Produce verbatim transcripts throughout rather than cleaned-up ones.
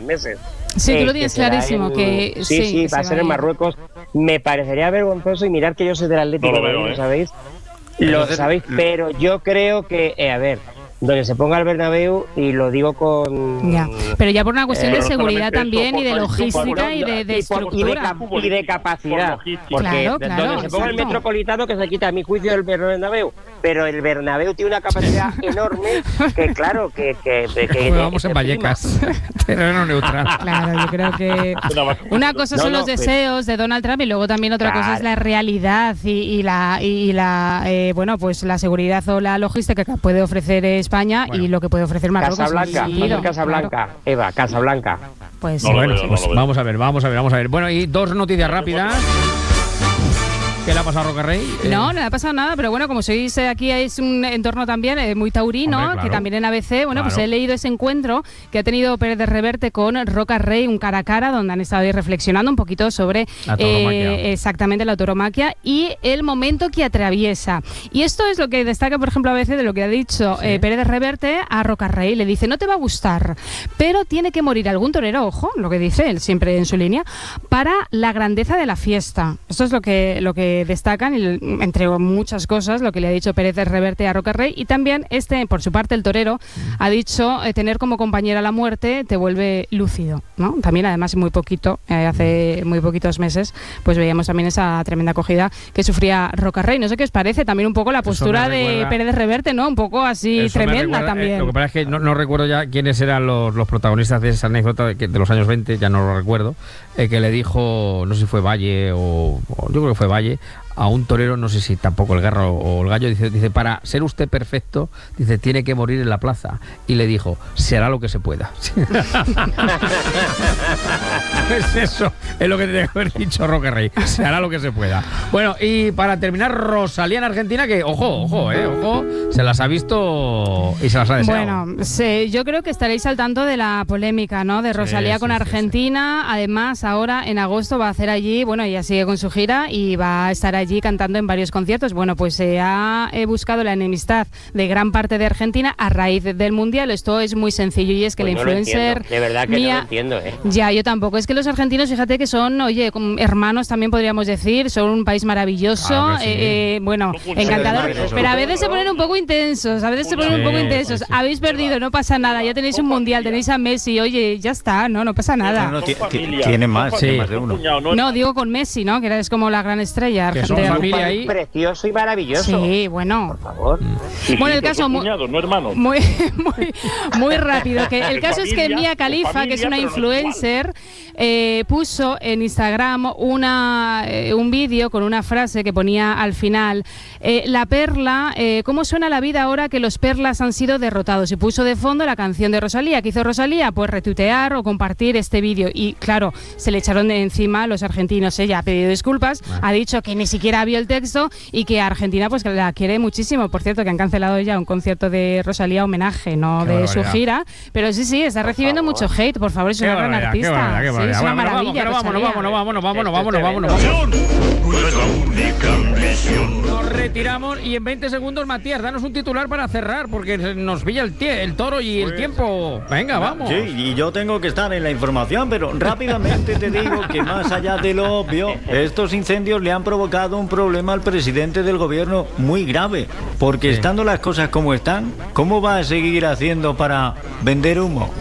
meses. Sí, eh, tú lo tienes clarísimo. En, que Sí, sí, sí, que va a ser en Marruecos. Me parecería vergonzoso y mirar que yo soy del Atlético, no lo veo, ¿lo ¿eh? sabéis? Lo Entonces, sabéis, pero yo creo que, eh, a ver, donde se ponga el Bernabéu, y lo digo con... Ya, pero ya por una cuestión Eh, de pero seguridad solamente también eso, y de por logística tradición, y de, de y, por- y de estructura. cap- y de capacidad. Por logística. Porque Claro, claro, donde se ponga el exacto. Metropolitano, que se quita a mi juicio el Bernabéu. Pero el Bernabéu tiene una capacidad enorme que, claro, que... que, que, que Jugamos en que Vallecas, terreno neutral. Claro, yo creo que una cosa No, son no, los pero- deseos de Donald Trump y luego también otra cosa es Claro. la realidad y, y la y la eh, bueno pues la seguridad o la logística que puede ofrecer España Bueno. y lo que puede ofrecer Marruecos. Casablanca, Sí, va a ser claro. Casablanca, Eva, Casablanca. Pues No lo Bueno, veo, no pues lo veo. vamos a ver, vamos a ver, vamos a ver. Bueno, y dos noticias rápidas. ¿Qué le ha pasado a Roca Rey? Eh, no, no le ha pasado nada, pero bueno, como sois eh, aquí es un entorno también eh, muy taurino, Hombre, claro. que también en A B C, bueno, Claro. pues he leído ese encuentro que ha tenido Pérez de Reverte con Roca Rey, un cara a cara, donde han estado ahí reflexionando un poquito sobre La tauromaquia. eh, exactamente la tauromaquia y el momento que atraviesa. Y esto es lo que destaca, por ejemplo, A B C de lo que ha dicho Sí. eh, Pérez de Reverte a Roca Rey. Le dice, no te va a gustar, pero tiene que morir algún torero, ojo, lo que dice él siempre en su línea, para la grandeza de la fiesta. Esto es lo que, lo que destacan, y entre muchas cosas, lo que le ha dicho Pérez de Reverte a Roca Rey. Y también, este, por su parte, el torero ha dicho, eh, tener como compañera la muerte te vuelve lúcido, ¿no? También, además, muy poquito, eh, hace muy poquitos meses, pues veíamos también esa tremenda acogida que sufría Roca Rey. No sé qué os parece, también un poco la Eso postura me de recuerda- Pérez de Reverte, ¿no? Un poco así Eso me tremenda recuerda- eh, también. lo que pasa es que no, no recuerdo ya quiénes eran los, los protagonistas de esa anécdota de, que- de los años veinte, ya no lo recuerdo, eh, que le dijo, no sé si fue Valle o, o yo creo que fue Valle, a un torero, no sé si tampoco el Guerra o, o el Gallo, dice, dice, para ser usted perfecto, dice, tiene que morir en la plaza. Y le dijo, se hará lo que se pueda. Pues eso es lo que tiene que haber dicho Roca Rey, se hará lo que se pueda. Bueno, y para terminar, Rosalía en Argentina, que, ojo, ojo, eh, ojo, se las ha visto y se las ha deseado. Bueno, sí, yo creo que estaréis al tanto de la polémica, ¿no? De Rosalía sí, con sí, Argentina. Además, ahora en agosto va a hacer allí, bueno, ella sigue con su gira y va a estar allí cantando en varios conciertos. Bueno, pues se ha eh, buscado la enemistad de gran parte de Argentina a raíz del Mundial. Esto es muy sencillo y es que Pues la no lo influencer entiendo, de verdad que no Mía- lo entiendo, ¿eh? Ya, yo tampoco. Es que los argentinos, fíjate que son, oye, como hermanos también podríamos decir, son un país maravilloso, Claro que sí. eh, eh, bueno, funciona encantador, eso. pero a veces se ponen un poco intensos, a veces se ponen un poco Sí, intensos. sí, sí. Habéis perdido, no pasa nada, ya tenéis un mundial, tenéis a Messi, oye, ya está, no, no pasa nada. No, no, ti- Son ti- familia, tiene son más, fa- tiene más de uno. cuñado, no es- No, digo con Messi, ¿no? Que es como la gran estrella Que son argentina. familia ahí. Precioso y maravilloso. Sí, bueno. Por favor. Sí, Bueno, el pero caso son mu- cuñados, no hermanos. Muy, muy, muy rápido. Que el De caso es que familia, Mia de Khalifa, familia, que es una pero no es influencer, eh, puso en Instagram una, eh, un vídeo con una frase que ponía al final, eh, la perla, eh, ¿cómo suena la vida ahora que los perlas han sido derrotados? Y puso de fondo la canción de Rosalía. ¿Qué hizo Rosalía? Pues retuitear o compartir este vídeo. Y claro, se le echaron de encima los argentinos. Ella ha pedido disculpas, ha dicho que ni siquiera vio el texto y que Argentina pues que la quiere muchísimo. Por cierto, que han cancelado ya un concierto de Rosalía homenaje, no Qué de su barbaridad. gira. Pero sí, sí, está recibiendo mucho hate. Por favor, es Qué una gran barbaridad, qué artista. barbaridad, qué Sí, barbaridad. es una Bueno, maravilla. pero vámonos, Rosalía. vámonos, vámonos, vámonos, Esto es vámonos, vámonos, tremendo. vámonos. Nuestra única ambición. Nos retiramos y en veinte segundos, Matías, danos un titular para cerrar, porque nos pilla el, tie- el toro y el tiempo. Venga, vamos. Sí, y yo tengo que estar en la información, pero rápidamente te digo que más allá de lo obvio, estos incendios le han provocado un problema al presidente del gobierno muy grave, porque Sí. estando las cosas como están, ¿cómo va a seguir haciendo para vender humo?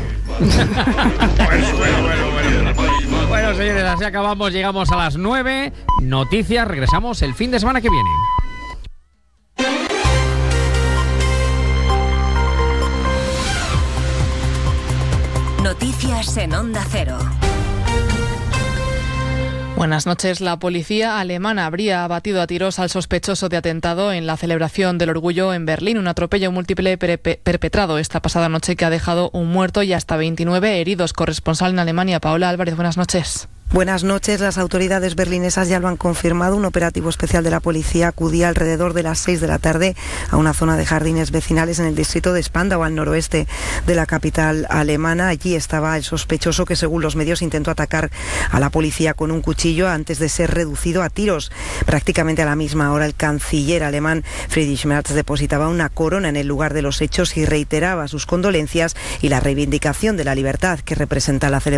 Bueno, señores, así acabamos, llegamos a las nueve. Noticias, regresamos el fin de semana que viene. Noticias en Onda Cero. Buenas noches. La policía alemana habría abatido a tiros al sospechoso de atentado en la celebración del orgullo en Berlín, un atropello múltiple perpe- perpetrado esta pasada noche que ha dejado un muerto y hasta veintinueve heridos. Corresponsal en Alemania, Paola Álvarez, buenas noches. Buenas noches. Las autoridades berlinesas ya lo han confirmado. Un operativo especial de la policía acudía alrededor de las seis de la tarde a una zona de jardines vecinales en el distrito de Spandau, al noroeste de la capital alemana. Allí estaba el sospechoso que, según los medios, intentó atacar a la policía con un cuchillo antes de ser reducido a tiros. Prácticamente a la misma hora, el canciller alemán Friedrich Merz depositaba una corona en el lugar de los hechos y reiteraba sus condolencias y la reivindicación de la libertad que representa la celebración